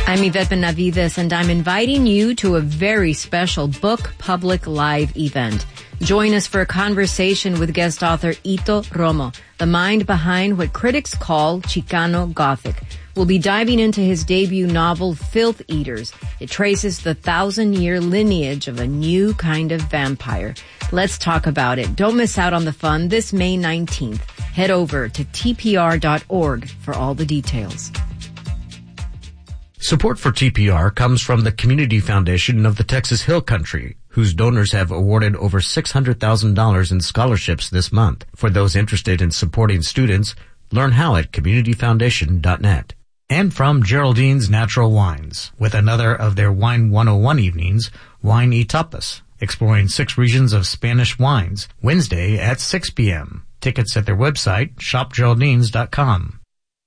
I'm Yvette Benavides, and I'm inviting you to a very special Book Public Live event. Join us for a conversation with guest author Ito Romo, the mind behind what critics call Chicano Gothic. We'll be diving into his debut novel, Filth Eaters. It traces the 1,000-year lineage of a new kind of vampire. Let's talk about it. Don't miss out on the fun this May 19th. Head over to tpr.org for all the details. Support for TPR comes from the Community Foundation of the Texas Hill Country, whose donors have awarded over $600,000 in scholarships this month. For those interested in supporting students, learn how at communityfoundation.net. And from Geraldine's Natural Wines, with another of their Wine 101 evenings, Wine y Tapas, exploring 6 regions of Spanish wines, Wednesday at 6 p.m. Tickets at their website, shopgeraldines.com.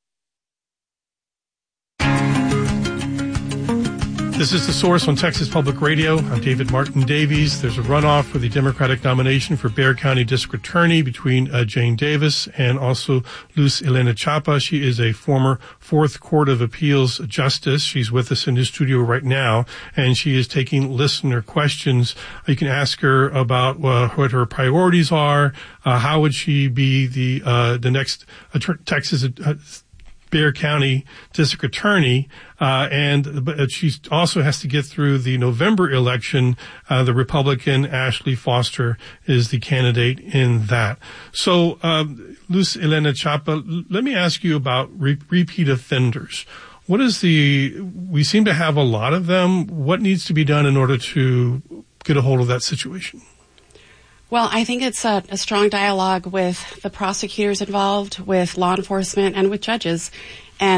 This is The Source on Texas Public Radio. I'm David Martin Davies. There's a runoff for the Democratic nomination for Bexar County District Attorney between Jane Davis and also Luz Elena Chapa. She is a former Fourth Court of Appeals justice. She's with us in the studio right now, and she is taking listener questions. You can ask her about what her priorities are. How would she be the next Texas Bexar County District Attorney, but she also has to get through the November election. The Republican Ashley Foster is the candidate in that. So, Luz Elena Chapa, let me ask you about repeat offenders. We seem to have a lot of them. What needs to be done in order to get a hold of that situation? Well, I think it's a strong dialogue with the prosecutors involved, with law enforcement, and with judges.